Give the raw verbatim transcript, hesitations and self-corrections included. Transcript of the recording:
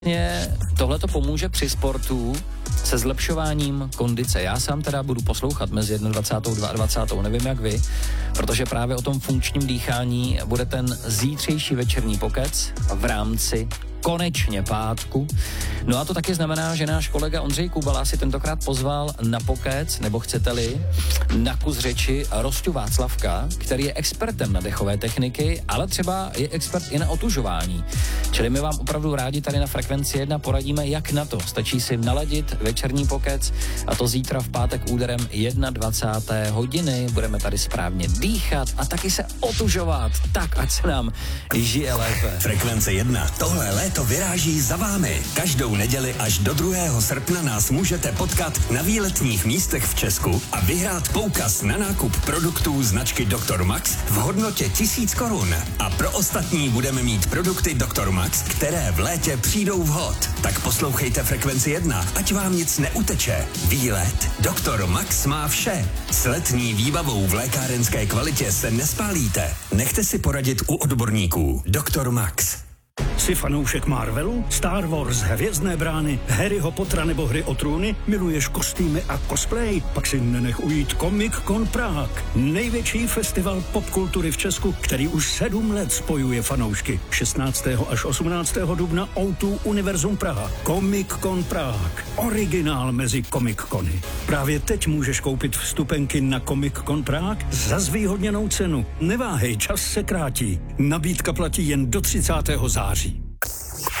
Tohle to pomůže při sportu se zlepšováním kondice. Já sám teda budu poslouchat mezi dvacátou první a dvacátou druhou nevím jak vy, protože právě o tom funkčním dýchání bude ten zítřejší večerní pokec v rámci konečně pátku. No a to taky znamená, že náš kolega Ondřej Kubala si tentokrát pozval na pokec, nebo chcete-li, na kus řeči Rosťu Václavka, který je expertem na dechové techniky, ale třeba je expert i na otužování. Čili my vám opravdu rádi tady na Frekvenci jedna poradíme, jak na to. Stačí si naladit večerní pokec a to zítra v pátek úderem dvacáté první hodiny. Budeme tady správně dýchat a taky se otužovat, tak ať se nám žije lépe. Frekvence jedna. Tohle léto vyráží za vámi. Každou neděli až do druhého srpna nás můžete potkat na výletních místech v Česku a vyhrát poukaz na nákup produktů značky doktor Max v hodnotě tisíc korun. A pro ostatní budeme mít produkty doktor Max, které v létě přijdou vhod. Tak poslouchejte Frekvenci jedna, ať vám nic neuteče. Výlet doktor Max má vše. S letní výbavou v lékárenské kvalitě se nespálíte. Nechte si poradit u odborníků. doktor Max. Jsi fanoušek Marvelu, Star Wars, Hvězdné brány, Harryho Pottera nebo Hry o trůny? Miluješ kostýmy a cosplay? Pak si nenech ujít Comic Con Prague. Největší festival popkultury v Česku, který už sedm let spojuje fanoušky. šestnáctého až osmnáctého dubna ó dva Univerzum Praha. Comic Con Prague. Originál mezi Comic Cony. Právě teď můžeš koupit vstupenky na Comic Con Prague za zvýhodněnou cenu. Neváhej, čas se krátí. Nabídka platí jen do třicátého září.